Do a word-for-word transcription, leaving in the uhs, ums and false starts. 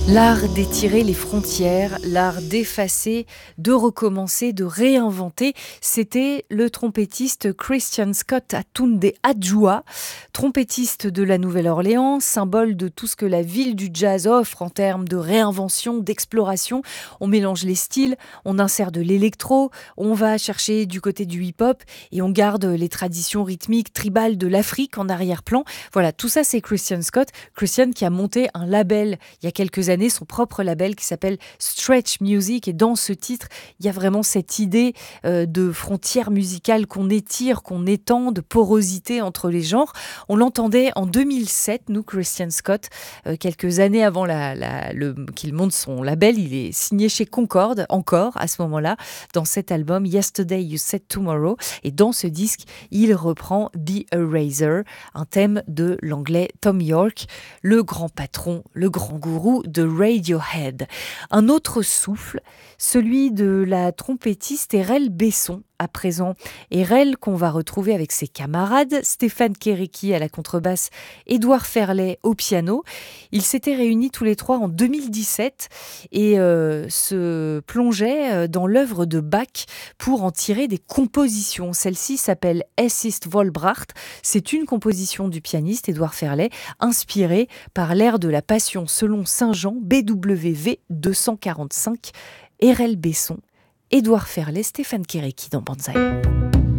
L'art d'étirer les frontières, l'art d'effacer, de recommencer, de réinventer, c'était le trompettiste Christian Scott Atunde Adjoa, trompettiste de la Nouvelle-Orléans, symbole de tout ce que la ville du jazz offre en termes de réinvention, d'exploration. On mélange les styles, on insère de l'électro, on va chercher du côté du hip-hop et on garde les traditions rythmiques tribales de l'Afrique en arrière-plan. Voilà, tout ça c'est Christian Scott. Christian qui a monté un label il y a quelques années, son propre label qui s'appelle Stretch Music, et dans ce titre il y a vraiment cette idée euh, de frontières musicales qu'on étire, qu'on étend, de porosité entre les genres. On l'entendait en deux mille sept, nous, Christian Scott, euh, quelques années avant la, la, le, qu'il monte son label. Il est signé chez Concorde encore à ce moment-là, dans cet album Yesterday You Said Tomorrow, et dans ce disque il reprend Be a Razor, un thème de l'anglais Tom York, le grand patron, le grand gourou de Radiohead. Un autre souffle, celui de la trompettiste Erel Besson, à présent. Erel qu'on va retrouver avec ses camarades, Stéphane Kéréki à la contrebasse, Édouard Ferlet au piano. Ils s'étaient réunis tous les trois en deux mille dix-sept et euh, se plongeaient dans l'œuvre de Bach pour en tirer des compositions. Celle-ci s'appelle Es ist Vollbracht. C'est une composition du pianiste Édouard Ferlet, inspirée par l'air de la Passion selon Saint Jean, B W V deux cent quarante-cinq. Erel Besson, Édouard Ferlet, Stéphane Kéréki dans Banzai.